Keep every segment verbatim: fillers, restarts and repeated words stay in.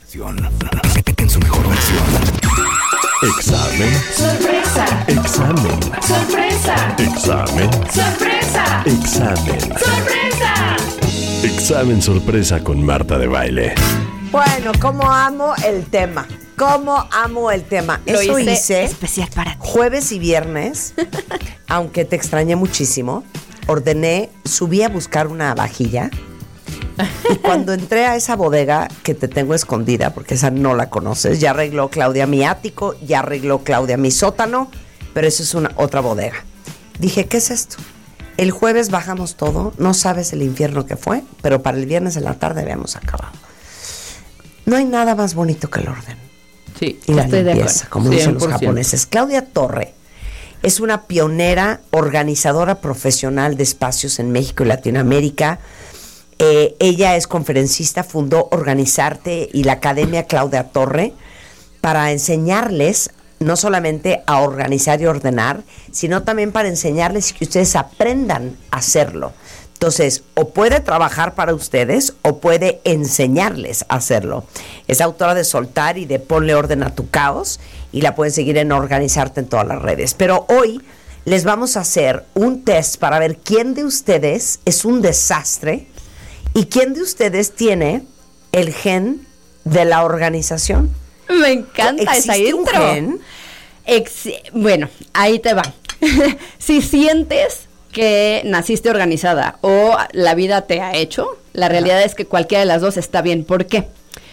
En su mejor versión. Examen. Sorpresa. Examen. Sorpresa. Examen. Sorpresa. Examen. Sorpresa. Examen sorpresa con Marta de Baile. Bueno, cómo amo el tema. Cómo amo el tema. Lo Eso hice hice especial para ti. Jueves y viernes, aunque te extrañé muchísimo, ordené, subí a buscar una vajilla. Y cuando entré a esa bodega que te tengo escondida, porque esa no la conoces, ya arregló Claudia mi ático, ya arregló Claudia mi sótano, pero eso es una otra bodega. Dije, ¿qué es esto? El jueves bajamos todo, no sabes el infierno que fue, pero para el viernes en la tarde habíamos acabado. No hay nada más bonito que el orden. Sí, Y la estoy de limpieza, acuerdo. como dicen los cien por ciento. japoneses. Claudia Torre es una pionera, organizadora profesional de espacios en México y Latinoamérica. Eh, ella es conferencista, fundó Organizarte y la Academia Claudia Torre para enseñarles no solamente a organizar y ordenar, sino también para enseñarles que ustedes aprendan a hacerlo. Entonces, o puede trabajar para ustedes o puede enseñarles a hacerlo. Es autora de Soltar y de Ponle Orden a tu Caos y la pueden seguir en Organizarte en todas las redes. Pero hoy les vamos a hacer un test para ver quién de ustedes es un desastre y quién de ustedes tiene el gen de la organización. Me encanta esa ¿Existe un intro. gen? Ex- bueno, ahí te va. Si sientes que naciste organizada o la vida te ha hecho, la realidad es que cualquiera de las dos está bien. ¿Por qué?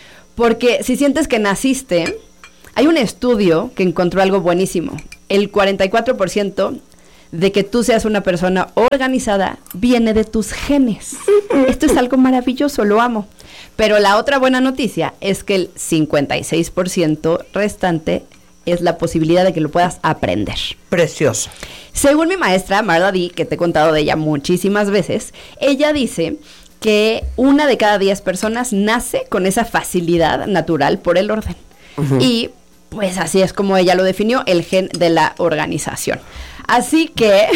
Porque si sientes que naciste, hay un estudio que encontró algo buenísimo. El cuarenta y cuatro por ciento de que tú seas una persona organizada viene de tus genes. Esto es algo maravilloso, lo amo. Pero la otra buena noticia es que el cincuenta y seis por ciento restante es la posibilidad de que lo puedas aprender. Precioso. Según mi maestra, Marla D., que te he contado de ella muchísimas veces, ella dice que una de cada diez personas nace con esa facilidad natural por el orden. Uh-huh. Y pues así es como ella lo definió, el gen de la organización. Así que,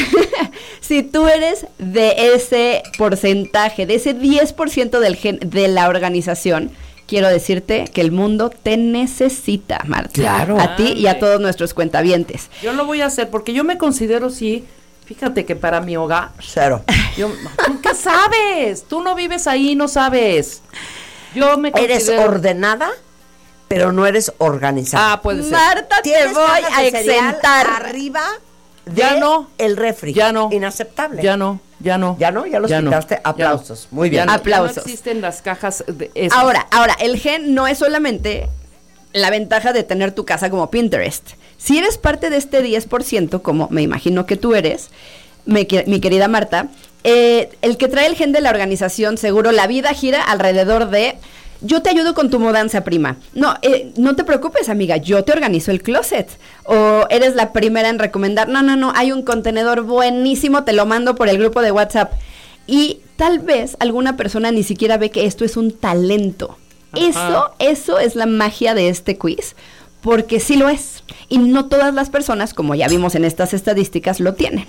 si tú eres de ese porcentaje, de ese diez por ciento del gen de la organización, quiero decirte que el mundo te necesita, Marta. Claro. A ti y a todos nuestros cuentavientes. Yo lo voy a hacer porque yo me considero, sí, fíjate que para mi hogar, Cero. yo, ¿tú qué sabes? Tú no vives ahí, no sabes. Yo me Eres considero... ordenada, pero no eres organizada. Ah, puede ser. Marta, te Tienes voy cajas a de cereal exentar. arriba de Ya no. el refri. Ya no. Inaceptable. Ya no, ya no. ¿Ya no? ¿Ya los Ya no, quitaste? ya no. Aplausos. Muy bien. Ya no, Aplausos. ya no existen las cajas de esas. Ahora, ahora, el gen no es solamente la ventaja de tener tu casa como Pinterest. Si eres parte de este diez por ciento, como me imagino que tú eres, mi, mi querida Marta, eh, el que trae el gen de la organización, seguro la vida gira alrededor de... Yo te ayudo con tu mudanza, prima. No, eh, no te preocupes, amiga, yo te organizo el closet. O eres la primera en recomendar, no, no, no, hay un contenedor buenísimo, te lo mando por el grupo de WhatsApp. Y tal vez alguna persona ni siquiera ve que esto es un talento. Ajá. Eso, eso es la magia de este quiz, porque sí lo es. Y no todas las personas, como ya vimos en estas estadísticas, lo tienen.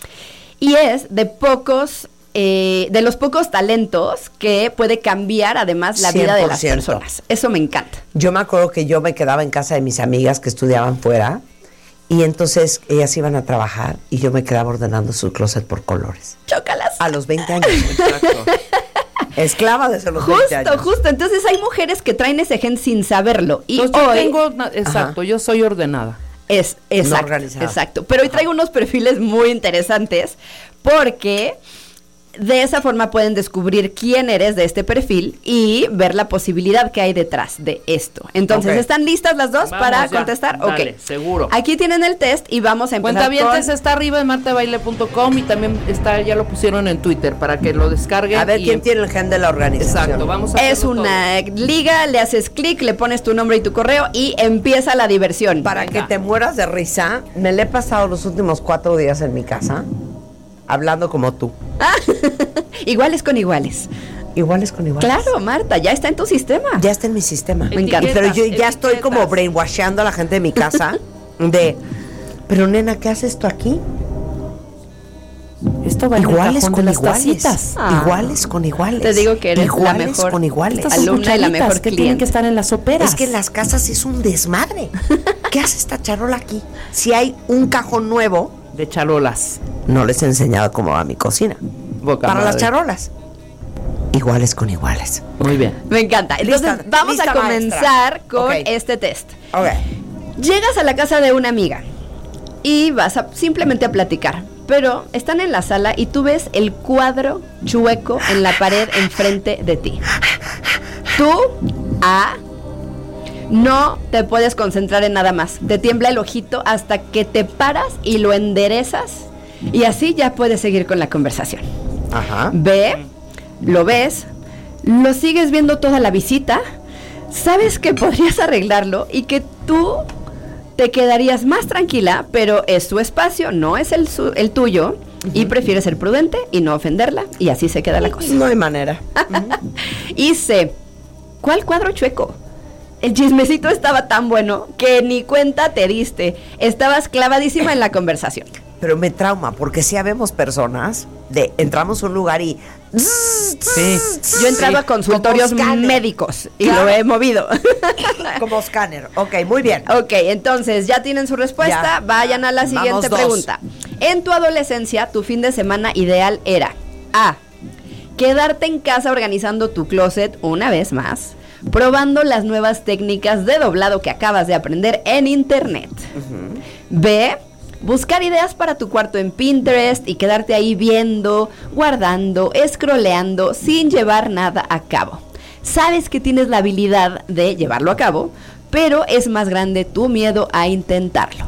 Y es de pocos... Eh, de los pocos talentos que puede cambiar además la vida de las cien por ciento. personas. Eso me encanta. Yo me acuerdo que yo me quedaba en casa de mis amigas que estudiaban fuera y entonces ellas iban a trabajar y yo me quedaba ordenando su closet por colores. Chócalas. A los veinte años. Exacto. Esclava desde los Justo, veinte años. justo. Entonces hay mujeres que traen ese gen sin saberlo. Y Entonces, yo hoy... tengo, exacto, Ajá. yo soy ordenada. Es, exacto, organizada. exacto. Pero hoy traigo unos perfiles muy interesantes porque... De esa forma pueden descubrir quién eres de este perfil y ver la posibilidad que hay detrás de esto. Entonces, Okay. ¿están listas las dos Vamos para ya, contestar? dale, Ok. seguro. Aquí tienen el test y vamos a empezar Cuentavientes con... está arriba en marta de baile punto com y también está, ya lo pusieron en Twitter para que lo descarguen. A ver y quién em- tiene el gen de la organización. Exacto, vamos a Es hacerlo una liga, le haces clic, le pones tu nombre y tu correo y empieza la diversión. Para Venga. que te mueras de risa, me le he pasado los últimos cuatro días en mi casa hablando como tú. Iguales con iguales. Iguales con iguales. Claro, Marta, ya está en tu sistema. Ya está en mi sistema. Me encanta. Pero yo ya Etiquetas, estoy como etiquetas. brainwashando a la gente de mi casa de, pero nena, ¿qué haces tú aquí? Esto va en el Iguales cajón con de las iguales. tacitas. Ah. Iguales con iguales. Te digo que eres iguales la mejor. con iguales. Estas son Alumna y la cucharitas mejor que tienen cliente. que estar en las soperas. Es que en las casas es un desmadre. ¿Qué hace esta charola aquí? Si hay un cajón nuevo, De charolas. no les he enseñado cómo va mi cocina. Boca Para madre. las charolas. Iguales con iguales. Muy bien. Me encanta. Entonces, Lista- vamos lista a comenzar maestra. con Ok. este test. Ok. Llegas a la casa de una amiga y vas a simplemente a platicar, pero están en la sala y tú ves el cuadro chueco en la pared enfrente de ti. Tú, A, no te puedes concentrar en nada más. Te tiembla el ojito hasta que te paras y lo enderezas y así ya puedes seguir con la conversación. Ajá. B, lo ves, lo sigues viendo toda la visita, sabes que podrías arreglarlo y que tú te quedarías más tranquila, pero es tu espacio, no es el, su- el tuyo, y prefieres ser prudente y no ofenderla, y así se queda la cosa. No hay manera. Y C, ¿cuál cuadro chueco? El chismecito estaba tan bueno que ni cuenta te diste, estabas clavadísima en la conversación. Pero me trauma, porque si habemos personas de entramos a un lugar y. Sí. Yo he entrado Sí, a consultorios como escáner. médicos y Claro. lo he movido. Como escáner. Ok, muy bien. Ok, entonces ya tienen su respuesta. Ya. Vayan a la Vamos siguiente dos. pregunta. En tu adolescencia, tu fin de semana ideal era A. Quedarte en casa organizando tu closet una vez más, probando las nuevas técnicas de doblado que acabas de aprender en internet. B. Buscar ideas para tu cuarto en Pinterest y quedarte ahí viendo, guardando, scrolleando sin llevar nada a cabo. Sabes que tienes la habilidad de llevarlo a cabo, pero es más grande tu miedo a intentarlo.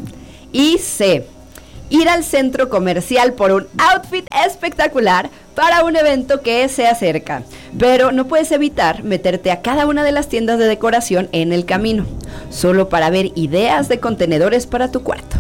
Y C. Ir al centro comercial por un outfit espectacular para un evento que se acerca, pero no puedes evitar meterte a cada una de las tiendas de decoración en el camino, solo para ver ideas de contenedores para tu cuarto.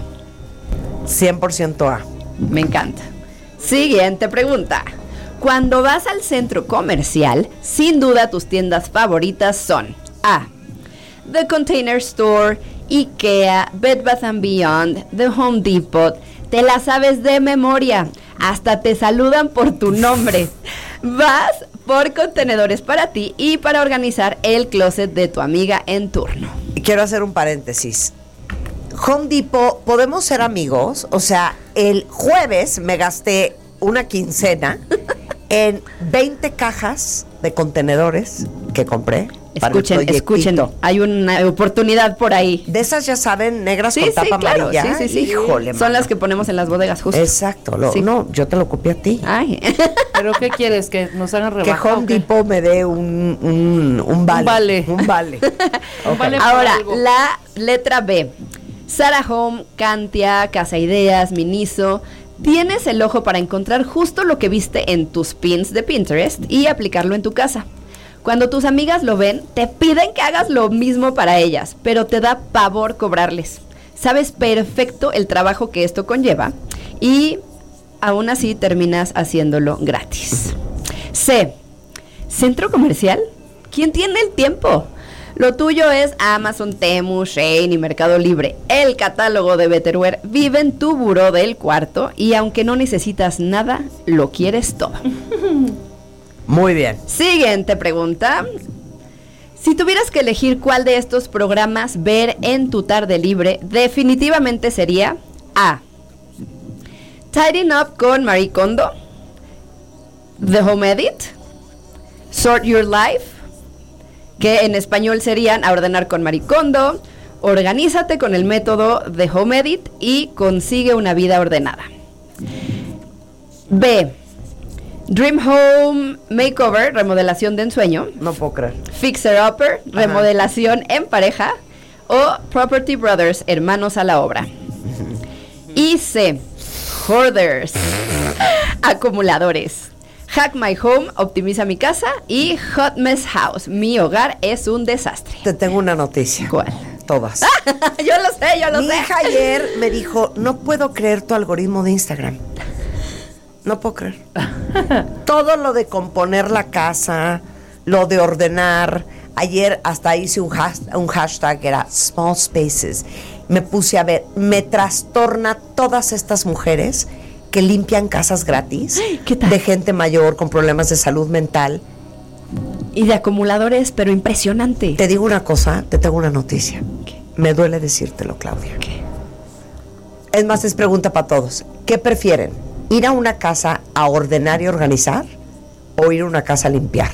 cien por ciento A. Me encanta. Siguiente pregunta. Cuando vas al centro comercial, sin duda tus tiendas favoritas son A. The Container Store, IKEA, Bed Bath and Beyond, The Home Depot. Te la sabes de memoria. Hasta te saludan por tu nombre. Vas por contenedores para ti y para organizar el closet de tu amiga en turno. Quiero hacer un paréntesis. Home Depot, ¿podemos ser amigos? O sea, el jueves me gasté una quincena en veinte cajas de contenedores que compré. para el Escuchen, proyectito. escuchen. Hay una oportunidad por ahí. De esas, ya saben, negras Sí, con sí, tapa claro. amarilla. Sí, sí, sí. Híjole, Son mano. las que ponemos en las bodegas, justo. Exacto. Lo- Sí. No, yo te lo copié a ti. Ay. ¿Pero qué quieres? ¿Que nos hagan Que rebaja Home o qué? Depot me dé un, un, un vale. vale. Un vale. Un vale. por Ahora, algo. la letra B. Sara Home, Cantia, Casa Ideas, Miniso. Tienes el ojo para encontrar justo lo que viste en tus pins de Pinterest y aplicarlo en tu casa. Cuando tus amigas lo ven, te piden que hagas lo mismo para ellas, pero te da pavor cobrarles. Sabes perfecto el trabajo que esto conlleva y aún así terminas haciéndolo gratis. C. ¿Centro comercial? ¿Quién tiene el tiempo? Lo tuyo es Amazon, Temu, Shein y Mercado Libre. El catálogo de Betterware vive en tu buró del cuarto y aunque no necesitas nada, lo quieres todo. Muy bien. Siguiente pregunta. Si tuvieras que elegir cuál de estos programas ver en tu tarde libre, definitivamente sería A. Tidying Up con Marie Kondo, The Home Edit, Sort Your Life, que en español serían A Ordenar con Marie Kondo, Organízate con el método de Home Edit y Consigue una vida ordenada. B. Dream Home Makeover, remodelación de ensueño. No puedo creer. Fixer Upper, remodelación en pareja. O Property Brothers, hermanos a la obra. Y C. Hoarders, acumuladores. Hack My Home, optimiza mi casa. Y Hot Mess House, mi hogar es un desastre. Te tengo una noticia. ¿Cuál? Todas. Yo lo sé, yo lo Mi sé. hija ayer me dijo, no puedo creer tu algoritmo de Instagram. No puedo creer. Todo lo de componer la casa, lo de ordenar. Ayer hasta hice un hashtag, un hashtag que era Small Spaces. Me puse a ver, me trastorna todas estas mujeres que limpian casas gratis ¿Qué tal? de gente mayor con problemas de salud mental. Y de acumuladores, pero impresionante. Te digo una cosa, te tengo una noticia. ¿Qué? Me duele decírtelo, Claudia. ¿Qué? Es más, es pregunta para todos. ¿Qué prefieren? ¿Ir a una casa a ordenar y organizar o ir a una casa a limpiar?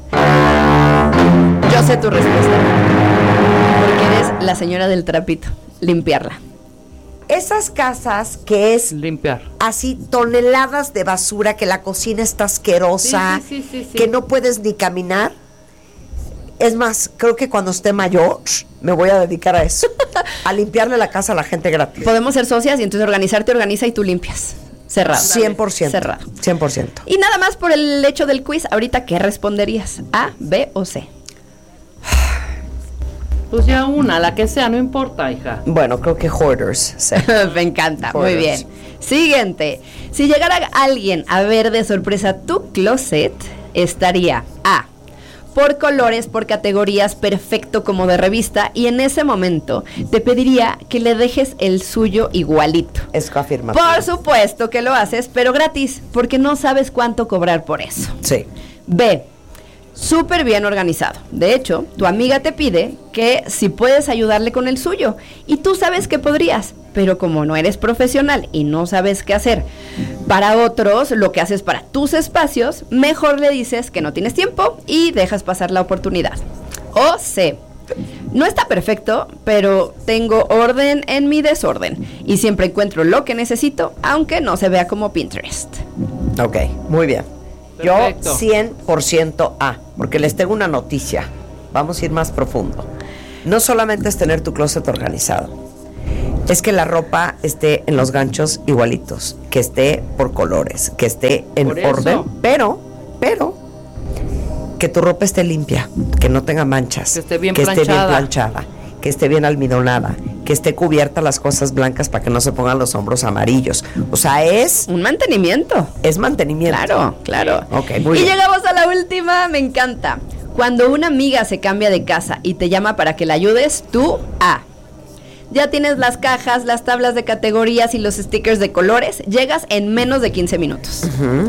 Yo sé tu respuesta. Porque eres la señora del trapito. Limpiarla. Esas casas que es Limpiar. así toneladas de basura, que la cocina está asquerosa, Sí, sí, sí, sí, sí. que no puedes ni caminar. Es más, creo que cuando esté mayor me voy a dedicar a eso, a limpiarle la casa a la gente gratis. Podemos ser socias y entonces organizarte, organiza y tú limpias. Cerrado. cien por ciento. Cerrado. cien por ciento. Y nada más por el hecho del quiz, ahorita, ¿qué responderías? ¿A, B o C? Pues ya una, la que sea, no importa, hija. Bueno, creo que hoarders. Sí. Me encanta, muy Hoarders. bien. Siguiente. Si llegara alguien a ver de sorpresa tu closet, estaría A, por colores, por categorías, perfecto como de revista, y en ese momento te pediría que le dejes el suyo igualito. Es afirmativo. Por supuesto que lo haces, pero gratis, porque no sabes cuánto cobrar por eso. Sí. B, súper bien organizado. De hecho, tu amiga te pide que si puedes ayudarle con el suyo, y tú sabes que podrías, pero como no eres profesional y no sabes qué hacer para otros, lo que haces para tus espacios, mejor le dices que no tienes tiempo y dejas pasar la oportunidad. O C, no está perfecto, pero tengo orden en mi desorden y siempre encuentro lo que necesito, aunque no se vea como Pinterest. Ok, muy bien. Perfecto. Yo cien por ciento A, porque les tengo una noticia. Vamos a ir más profundo. No solamente es tener tu closet organizado, es que la ropa esté en los ganchos igualitos, que esté por colores, que esté en Por eso. orden, pero, pero, que tu ropa esté limpia, que no tenga manchas, Que esté bien esté bien planchada. planchada, que esté bien almidonada, que esté cubierta las cosas blancas para que no se pongan los hombros amarillos. O sea, es, Un mantenimiento. es mantenimiento. Claro, claro. Ok, muy y bien. llegamos a la última, me encanta. Cuando una amiga se cambia de casa y te llama para que la ayudes, tú A. Ya tienes las cajas, las tablas de categorías y los stickers de colores, llegas en menos de quince minutos.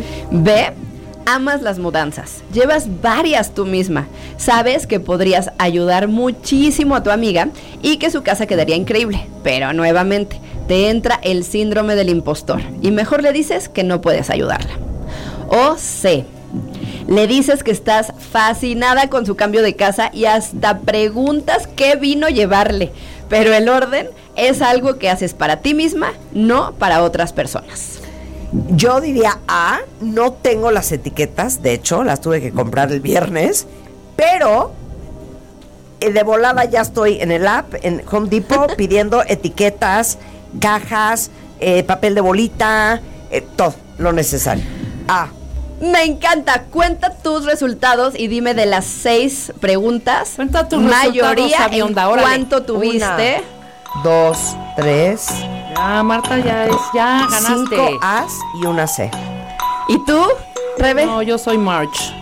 B. Amas las mudanzas, llevas varias tú misma, sabes que podrías ayudar muchísimo a tu amiga y que su casa quedaría increíble, pero nuevamente te entra el síndrome del impostor y mejor le dices que no puedes ayudarla. O C. Le dices que estás fascinada con su cambio de casa y hasta preguntas qué vino llevarle, pero el orden es algo que haces para ti misma, no para otras personas. Yo diría A, no tengo las etiquetas, de hecho, las tuve que comprar el viernes, pero eh, de volada ya estoy en el app, en Home Depot, pidiendo etiquetas, cajas, eh, papel de bolita, eh, todo lo necesario. A. Me encanta, cuenta tus resultados y dime de las seis preguntas, Cuenta tus mayoría resultados, en Avionda, órale. cuánto tuviste. Una, dos, tres, Ya, Marta, ya es, ya ganaste. cinco A's y una C. ¿Y tú, Rebe? No, yo soy March.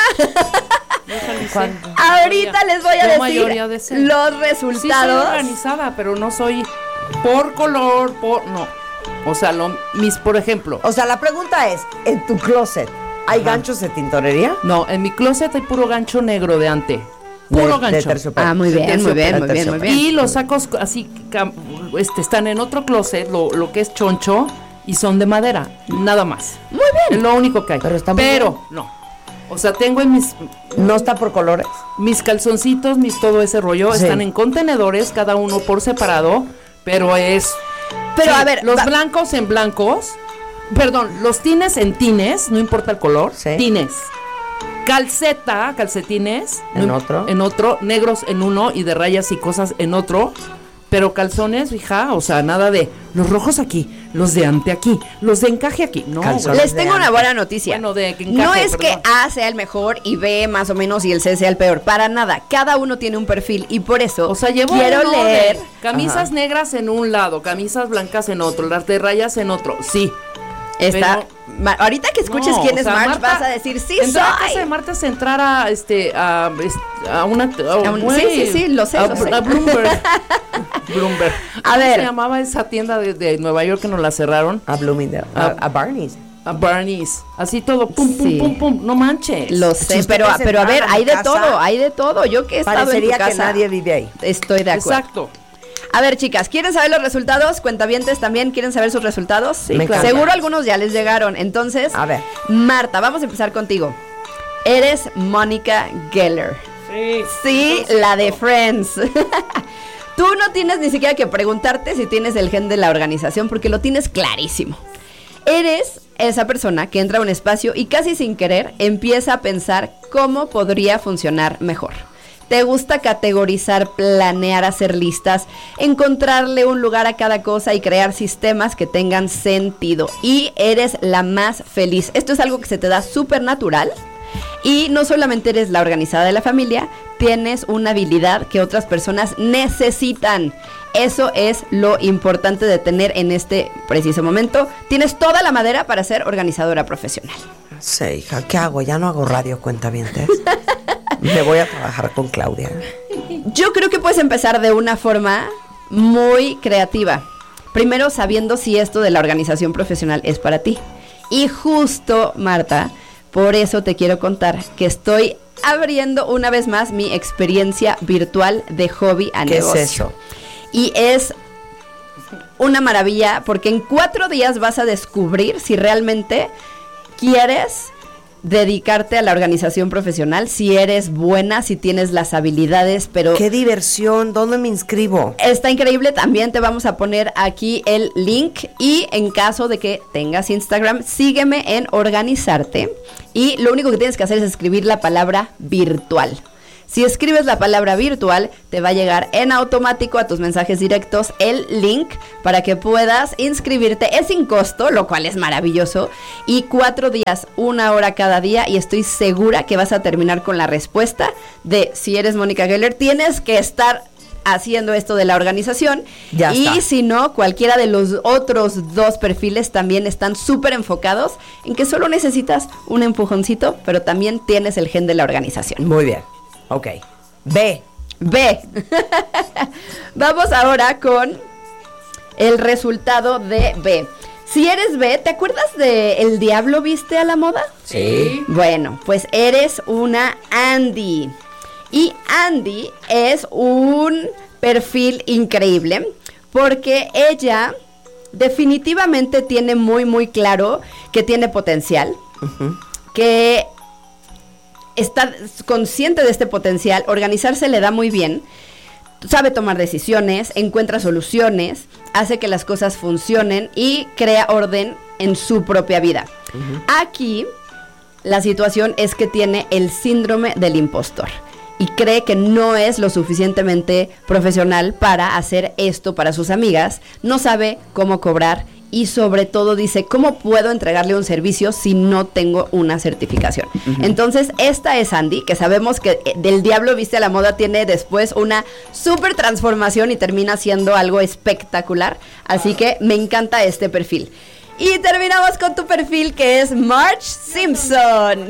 Yo salí C. ¿Cuánto? Ahorita les voy a Yo decir mayoría de C. los Sí, soy resultados. organizada, pero no soy por color, por... No. O sea, lo, mis, por ejemplo... O sea, la pregunta es, en tu closet, ¿hay Ajá. ganchos de tintorería? No, en mi closet hay puro gancho negro de ante. De- Puro de gancho. terciopelo. Ah, muy De bien, muy bien, terciopelo, muy bien, muy terciopelo. bien. Y los sacos así, cam- este, están en otro closet, lo, lo que es choncho, y son de madera, nada más. Muy bien. Es lo único que hay. Pero está muy Pero, no. O sea, tengo en mis, ¿No está por colores? mis calzoncitos, mis todo ese rollo, Sí. están en contenedores, cada uno por separado, pero es... Pero sí, a ver, los va- blancos en blancos, perdón, los tines en tines, no importa el color, Sí. tines. Calceta, calcetines. ¿En no- otro? En otro, negros en uno y de rayas y cosas en otro. Pero calzones, fija, o sea, nada de los rojos aquí, los de ante aquí, los de encaje aquí. No, Calzones. güey. Les tengo una buena noticia. Bueno, de que no encaje, es que perdón. A sea el mejor y B más o menos y el C sea el peor. Para nada. Cada uno tiene un perfil y por eso O sea, llevo quiero un orden. leer. Camisas negras en un lado, camisas blancas en otro, las de rayas en otro. Sí. Está, Pero- Ma- ahorita que escuches No, quién o es sea, March, Marta- vas a decir, sí, entrar a casa soy. de Marta es entrar a, este, a, est- a una... A, A un- güey, sí, sí, sí, lo sé, A, lo sé. a Bloomberg. Bloomberg. A ¿Cómo ver. se llamaba esa tienda de, de Nueva York que nos la cerraron? A Bloomingdale, a, Ah. a Barney's. A Barney's. Así todo, pum, pum, Sí. pum, pum. No manches. Lo Si sé, ustedes pero, pero a ver, entraran a hay de casa, todo, hay de todo. Yo que he estado en tu Parecería que casa, nadie vive ahí. estoy de acuerdo. Exacto. A ver, chicas, ¿quieren saber los resultados? Cuentavientes también, ¿quieren saber sus resultados? Me encanta. Seguro algunos ya les llegaron. Entonces, A ver. Marta, vamos a empezar contigo. Eres Mónica Geller. Sí. Sí, la de Friends. Tú no tienes ni siquiera que preguntarte si tienes el gen de la organización porque lo tienes clarísimo. Eres esa persona que entra a un espacio y casi sin querer empieza a pensar cómo podría funcionar mejor. Te gusta categorizar, planear, hacer listas, encontrarle un lugar a cada cosa y crear sistemas que tengan sentido. Y eres la más feliz. Esto es algo que se te da súper natural. Y no solamente eres la organizada de la familia, tienes una habilidad que otras personas necesitan. Eso es lo importante de tener en este preciso momento. Tienes toda la madera para ser organizadora profesional. Sí, hija, ¿qué hago? Ya no hago radio, cuentavientes. Me voy a trabajar con Claudia. Yo creo que puedes empezar de una forma muy creativa. Primero sabiendo si esto de la organización profesional es para ti. Y justo, Marta, por eso te quiero contar que estoy abriendo una vez más mi experiencia virtual de hobby a ¿Qué negocio. es eso? Y es una maravilla porque en cuatro días vas a descubrir si realmente quieres dedicarte a la organización profesional, si eres buena, si tienes las habilidades, pero ¡Qué diversión! ¿Dónde me inscribo? está increíble. También te vamos a poner aquí el link y en caso de que tengas Instagram, sígueme en Organizarte y lo único que tienes que hacer es escribir la palabra virtual. Si escribes la palabra virtual, te va a llegar en automático a tus mensajes directos el link para que puedas inscribirte. Es sin costo, lo cual es maravilloso. Y cuatro días, una hora cada día. Y estoy segura que vas a terminar con la respuesta de si eres Mónica Geller, tienes que estar haciendo esto de la organización. Ya y está. si no, cualquiera de los otros dos perfiles también están súper enfocados en que solo necesitas un empujoncito, pero también tienes el gen de la organización. Muy bien. Ok. B. B. Vamos ahora con el resultado de B. Si eres B, ¿te acuerdas de El Diablo Viste a la Moda? Sí. Bueno, pues eres una Andy. Y Andy es un perfil increíble porque ella definitivamente tiene muy, muy claro que tiene potencial, Ujú. que está consciente de este potencial, organizarse le da muy bien, sabe tomar decisiones, encuentra soluciones, hace que las cosas funcionen y crea orden en su propia vida. Uh-huh. Aquí la situación es que tiene el síndrome del impostor y cree que no es lo suficientemente profesional para hacer esto para sus amigas, no sabe cómo cobrar y sobre todo dice, ¿cómo puedo entregarle un servicio si no tengo una certificación? Uh-huh. Entonces, esta es Andy, que sabemos que del Diablo Viste a la Moda tiene después una súper transformación y termina siendo algo espectacular. Así que me encanta este perfil. Y terminamos con tu perfil, que es Marge Simpson.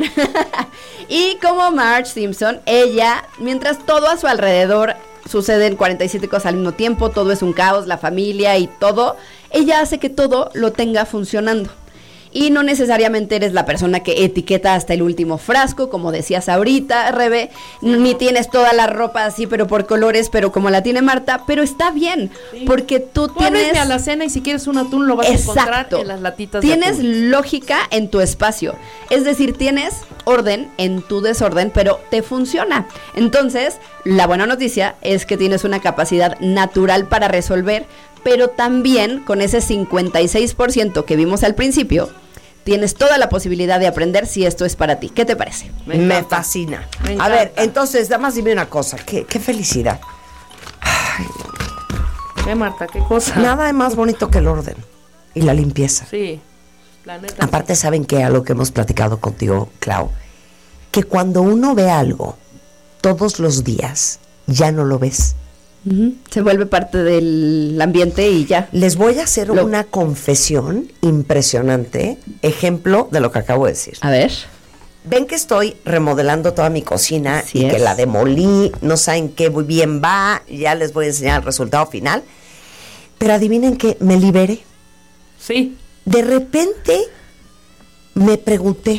Y como Marge Simpson, ella, mientras todo a su alrededor suceden cuarenta y siete cosas al mismo tiempo, todo es un caos, la familia y todo, ella hace que todo lo tenga funcionando. Y no necesariamente eres la persona que etiqueta hasta el último frasco, como decías ahorita, Rebe, ni tienes toda la ropa así, pero por colores, pero como la tiene Marta, pero está bien, sí, porque tú tienes... a la cena y si quieres un atún lo vas Exacto. a encontrar en las latitas tienes de atún. Lógica en tu espacio, es decir, tienes orden en tu desorden, pero te funciona. Entonces, la buena noticia es que tienes una capacidad natural para resolver, pero también con ese cincuenta y seis por ciento que vimos al principio, tienes toda la posibilidad de aprender si esto es para ti. ¿Qué te parece? Me, Me fascina. Me a ver, entonces, nada más dime una cosa. Qué, qué felicidad. Ay, ¿Qué, Marta? ¿Qué cosa? Nada es más bonito que el orden y la limpieza. Sí, la neta. Aparte, ¿saben qué? A lo que hemos platicado contigo, Clau, que cuando uno ve algo todos los días, ya no lo ves. Ujú. Se vuelve parte del ambiente y ya. Les voy a hacer Lo- una confesión impresionante, ejemplo de lo que acabo de decir. A ver. Ven que estoy remodelando toda mi cocina Así y que es. la demolí, no saben qué muy bien va, ya les voy a enseñar el resultado final. Pero adivinen que me liberé. Sí. De repente me pregunté,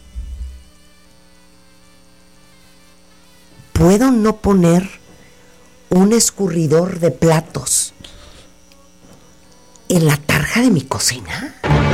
¿puedo no poner un escurridor de platos en la tarja de mi cocina?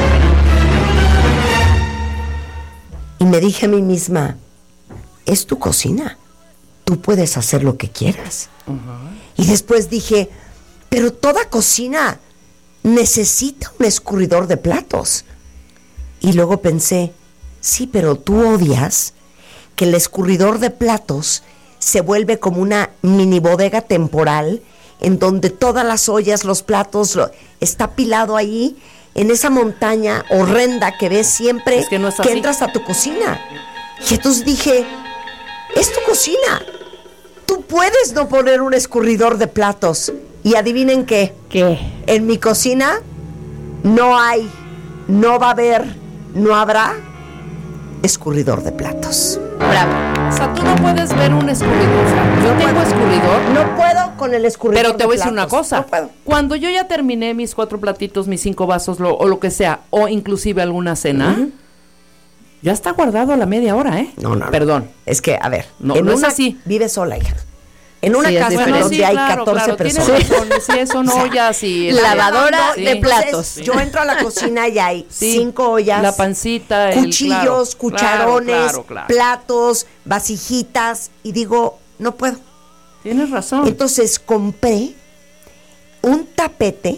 Y me dije a mí misma, es tu cocina, tú puedes hacer lo que quieras. Y después dije, pero toda cocina necesita un escurridor de platos. Y luego pensé, sí, pero tú odias que el escurridor de platos se vuelve como una mini bodega temporal en donde todas las ollas, los platos, lo, está apilado ahí en esa montaña horrenda que ves siempre Es que no es que así. entras a tu cocina. Y entonces dije, es tu cocina. Tú puedes no poner un escurridor de platos. Y adivinen qué, ¿Qué? en mi cocina no hay, no va a haber, no habrá escurridor de platos. Bravo. O sea, tú no puedes ver un escurridor. O sea, yo tengo escurridor. No puedo con el escurridor. Pero te de voy a decir una platos. cosa. No puedo. Cuando yo ya terminé mis cuatro platitos, mis cinco vasos, lo- o lo que sea, o inclusive alguna cena, ya está guardado a la media hora, ¿eh? No, no, no. Perdón. Es que, a ver, No, en no es una, así. vive sola, hija. En una Sí, es casa diferente. donde sí, hay claro, catorce claro, tienes personas. razón, sí, eso no, ya sí. el- Lavadora Sí. de platos. Entonces, yo entro a la cocina y hay Sí, cinco ollas, la pancita, el- cuchillos, claro, cucharones, claro, claro, claro. platos, vasijitas, y digo, no puedo. Tienes razón. Entonces compré un tapete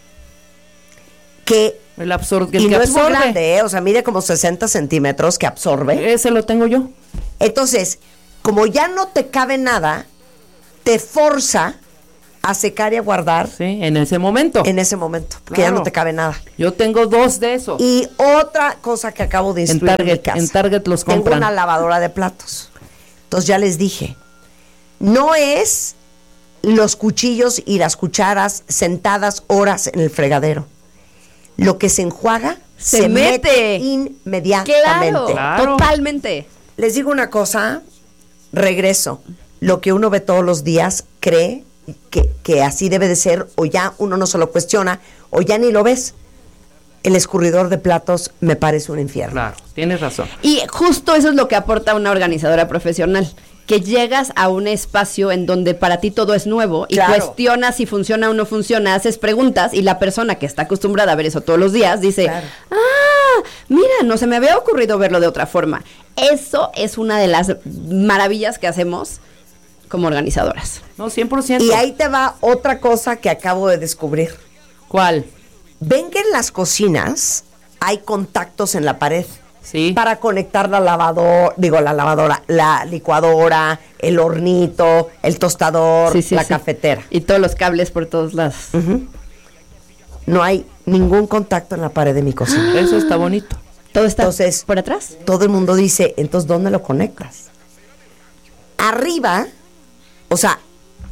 que, el absor- el y que no es muy absorbe. grande, ¿eh? O sea, mide como sesenta centímetros que absorbe. Ese lo tengo yo. Entonces, como ya no te cabe nada, te forza a secar y a guardar Sí, en ese momento. en ese momento, porque ya Claro. no te cabe nada. Yo tengo dos de esos. Y otra cosa que acabo de En instruir en, Target, mi casa. en Target los Tengo compran. una lavadora de platos. Entonces ya les dije, no es los cuchillos y las cucharas sentadas horas en el fregadero. Lo que se enjuaga se, Se mete. mete. inmediatamente. Claro, Claro. totalmente. Les digo una cosa, regreso. Lo que uno ve todos los días cree que, que así debe de ser, o ya uno no se lo cuestiona, o ya ni lo ves. El escurridor de platos me parece un infierno. Claro, tienes razón. Y justo eso es lo que aporta una organizadora profesional, que llegas a un espacio en donde para ti todo es nuevo y Claro. cuestionas si funciona o no funciona, haces preguntas y la persona que está acostumbrada a ver eso todos los días dice, Claro. ah, mira, no se me había ocurrido verlo de otra forma. Eso es una de las maravillas que hacemos como organizadoras. No, cien por ciento. Y ahí te va otra cosa que acabo de descubrir. ¿Cuál? Ven que en las cocinas hay contactos en la pared. Sí. Para conectar la lavadora, digo la lavadora, la licuadora, el hornito, el tostador, Sí, sí, la sí. cafetera. Y todos los cables por todos lados. No hay ningún contacto en la pared de mi cocina. Eso está bonito. Todo está Entonces, por atrás. todo el mundo dice, entonces, ¿dónde lo conectas? Arriba, o sea,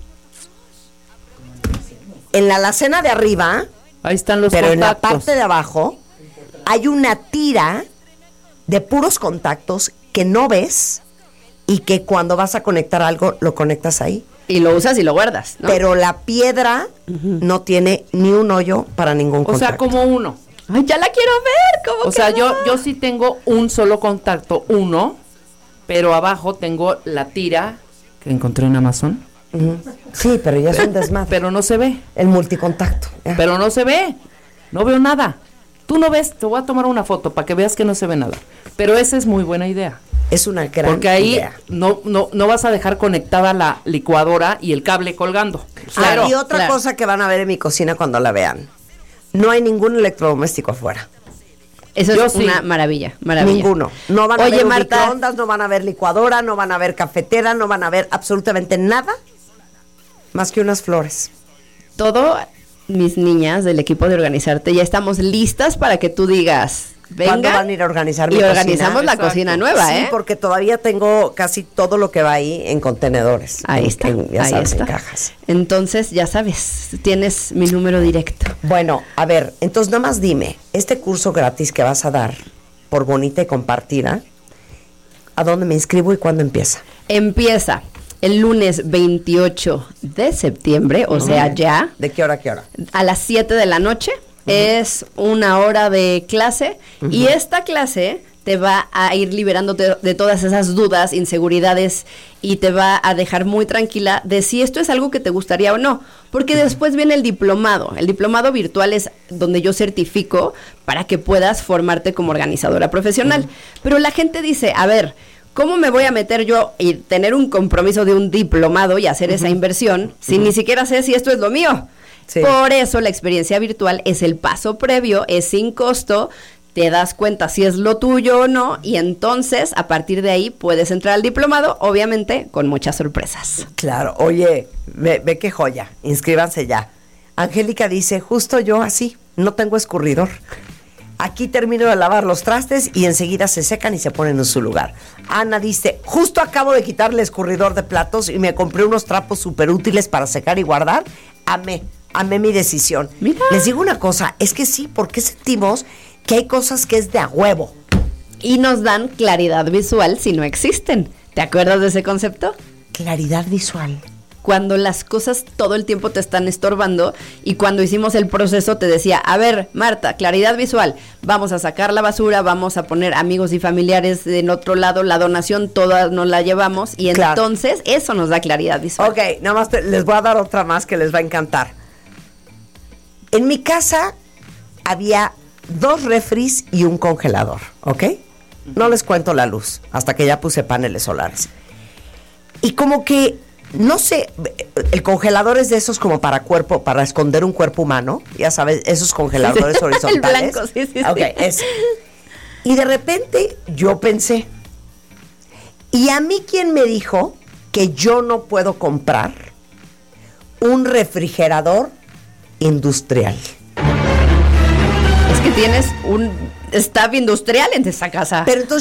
en la alacena de arriba, Ahí están los pero en la contactos. parte de abajo, hay una tira de puros contactos que no ves y que cuando vas a conectar algo, lo conectas ahí. Y lo usas y lo guardas, ¿no? Pero la piedra no tiene ni un hoyo para ningún O contacto. sea, como uno. Ay, ya la quiero ver, ¿cómo O sea, quedó? yo, yo sí tengo un solo contacto, uno, pero abajo tengo la tira que encontré en Amazon, Ujú. Sí, pero ya es un desmadre. pero no se ve. El multicontacto. ya. Pero no se ve. No veo nada. Tú no ves, te voy a tomar una foto para que veas que no se ve nada. Pero esa es muy buena idea. Es una gran Porque ahí idea. no, no, no vas a dejar conectada la licuadora y el cable colgando. Ah, y otra claro. cosa que van a ver en mi cocina cuando la vean. No hay ningún electrodoméstico afuera. Eso Yo es sí. una maravilla, maravilla. Ninguno. No van a Oye, ver un Marta. microondas, no van a ver licuadora, no van a ver cafetera, no van a ver absolutamente nada más que unas flores. Todo, mis niñas del equipo de Organizarte, ya estamos listas para que tú digas, venga. ¿Cuándo van a ir a organizar mi Y cocina? organizamos la Exacto. cocina nueva, Sí, ¿eh? porque todavía tengo casi todo lo que va ahí en contenedores. Ahí En- está, en, ya ahí sabes, está. en cajas. Entonces, ya sabes, tienes mi número directo. Bueno, a ver, entonces nada más dime, este curso gratis que vas a dar por Bonita y Compartida, ¿a dónde me inscribo y cuándo empieza? Empieza el lunes veintiocho de septiembre, o sea, ya, ¿De qué hora a qué hora? a las siete de la noche. Es una hora de clase y esta clase te va a ir liberando de, de todas esas dudas, inseguridades y te va a dejar muy tranquila de si esto es algo que te gustaría o no. Porque después viene el diplomado. El diplomado virtual es donde yo certifico para que puedas formarte como organizadora profesional. Pero la gente dice, a ver, ¿cómo me voy a meter yo y tener un compromiso de un diplomado y hacer esa inversión si ni siquiera sé si esto es lo mío? Sí. Por eso la experiencia virtual es el paso previo, es sin costo, te das cuenta si es lo tuyo o no y entonces a partir de ahí puedes entrar al diplomado, obviamente con muchas sorpresas. Claro, oye, ve, ve qué joya, inscríbanse ya. Angélica dice, justo yo así, no tengo escurridor. Aquí termino de lavar los trastes y enseguida se secan y se ponen en su lugar. Ana dice, justo acabo de quitarle escurridor de platos y me compré unos trapos súper útiles para secar y guardar. Amé, amé mi decisión. Mira. Les digo una cosa, es que sí, porque sentimos que hay cosas que es de a huevo. Y nos dan claridad visual si no existen. ¿Te acuerdas de ese concepto? Claridad visual. Cuando las cosas todo el tiempo te están estorbando y cuando hicimos el proceso te decía, a ver, Marta, claridad visual, vamos a sacar la basura, vamos a poner amigos y familiares en otro lado, la donación toda nos la llevamos y Claro. entonces eso nos da claridad visual. Ok, nada más te- les voy a dar otra más que les va a encantar. En mi casa había dos refris y un congelador, ¿ok? No les cuento la luz, hasta que ya puse paneles solares. Y como que, no sé, el congelador es de esos como para cuerpo, para esconder un cuerpo humano, ya sabes, esos congeladores Sí. horizontales. El blanco, sí, sí, Ok, sí. ese. Y de repente yo pensé, ¿y a mí quién me dijo que yo no puedo comprar un refrigerador industrial? Es que tienes un staff industrial en esa casa. Pero entonces